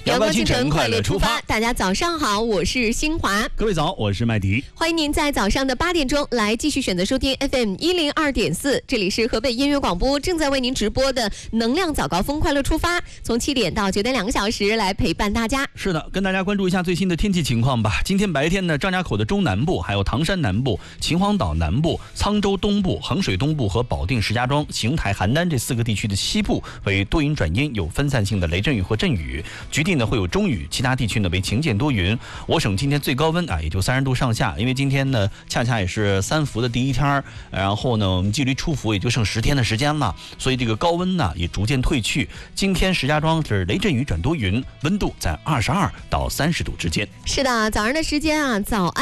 阳光清晨，快乐出发。大家早上好，我是新华。 各位早，我是麦迪。 欢迎您在早上的8点钟来继续选择收听 FM 102.4，这里是河北音乐广播正在为您直播的能量早高峰快乐出发，从7点到9点2个小时来陪伴大家。 是的，跟大家关注一下最新的天气情况吧。今天白天呢，张家口的中南部、还有唐山南部、秦皇岛南部、沧州东部、衡水东部和保定石家庄、邢台、邯郸这4个地区的西部为多云转阴，有分散性的雷阵雨或阵雨，局地呢会有中雨，其他地区呢为晴间多云。我省今天最高温也就30度上下，因为今天呢恰恰也是3伏的第一天，然后呢我们距离出伏也就剩10天的时间了，所以这个高温呢也逐渐退去。今天石家庄是雷阵雨转多云，温度在22到30度之间。 是的，早上的时间早安。